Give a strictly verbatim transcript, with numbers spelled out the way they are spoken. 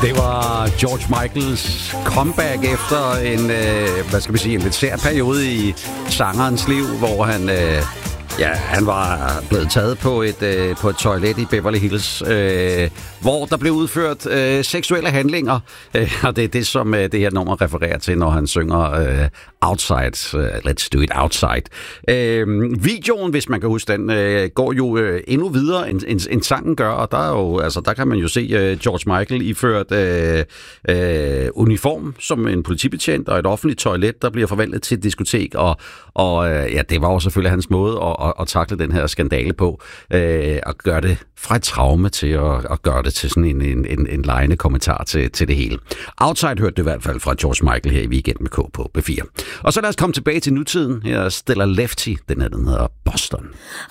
Det var George Michaels comeback efter en, øh, hvad skal vi sige, en lidt sær periode i sangerens liv, hvor han, øh, ja, han var blevet taget på et, øh, på et toilet i Beverly Hills, øh, hvor der blev udført øh, seksuelle handlinger, øh, og det er det, som øh, det her nummer refererer til, når han synger øh, Outside, uh, Let's Do It Outside. Øh, videoen, hvis man kan huske den, øh, går jo øh, endnu videre, end, end, end sangen gør, og der, er jo, altså, der kan man jo se øh, George Michael iført øh, øh, uniform som en politibetjent, og et offentligt toilet, der bliver forvandlet til et diskotek, og, og øh, ja, det var jo selvfølgelig hans måde at, at, at takle den her skandale på, øh, at gøre det fra et traume til at, at gøre det til sådan en, en, en, en lejende kommentar til, til det hele. Outside hørte det i hvert fald fra George Michael her i Weekend med K på B fire. Og så lad os komme tilbage til nutiden. Her stiller Lefty, den her, den hedder Boston.